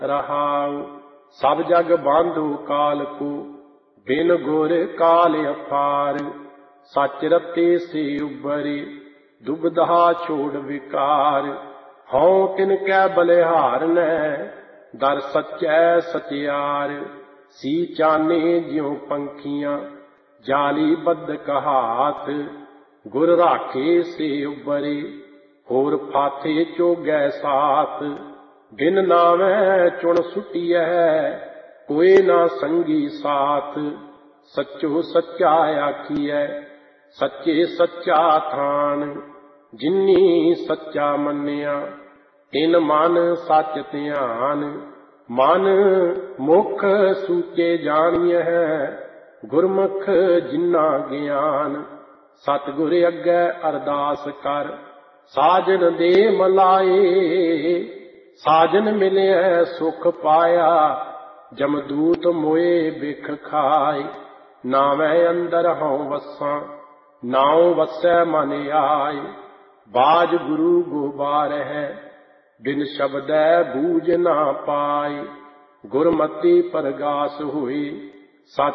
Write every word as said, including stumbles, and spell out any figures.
रहाउ। सब जग बांधो काल को, बिन गुर काल अपार। सच रते से उबरे, दुबधा छोड़ विकार। हौं तिन कै बलिहार नै, दर सच्चै सचियार। सी चाने ज्यों पंखियां, जाली बद्ध कहात। गुर राखे से उबरे, होर फाथे चोगै साथ। बिन नावै चुन सुटियै, कोई ना संगी साथ। सच्चो सच्चा आखियै, सच्चे सच्चा थान। जिन्नी सच्चा मन्निया, तिन मन सच ध्यान। मन मुख सूचे जानिए, गुरमुख जिन्ना ज्ञान। सतगुर अग्गै अरदास कर, साजन दे मलाए। साजन मिलिया सुख पाया, जमदूत मोए बिख खाए। नावै अंदर हौं वसां, नाउ वसै मन आए। बाज गुरु गोबार है, बिन शब्दै बूझ ना पाए। गुरमति परगास होई,